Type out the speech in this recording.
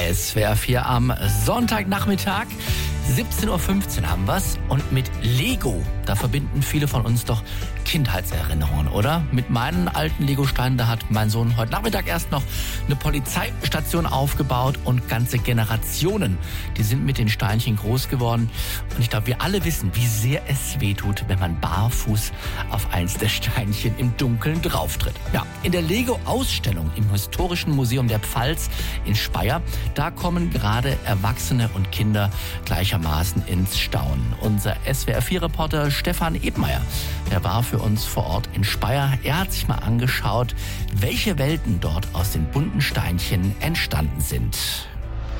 SWR 4 am Sonntagnachmittag. 17.15 Uhr haben wir's. Und mit Lego, da verbinden viele von uns doch Kindheitserinnerungen, oder? Mit meinen alten Lego-Steinen, da hat mein Sohn heute Nachmittag erst noch eine Polizeistation aufgebaut und ganze Generationen, die sind mit den Steinchen groß geworden. Und ich glaube, wir alle wissen, wie sehr es wehtut, wenn man barfuß auf eins der Steinchen im Dunkeln drauftritt. Ja, in der Lego-Ausstellung im Historischen Museum der Pfalz in Speyer, da kommen gerade Erwachsene und Kinder gleichermaßen ins Staunen. Unser SWR4-Reporter Stefan Ebmeier, der war für uns vor Ort in Speyer. Er hat sich mal angeschaut, welche Welten dort aus den bunten Steinchen entstanden sind.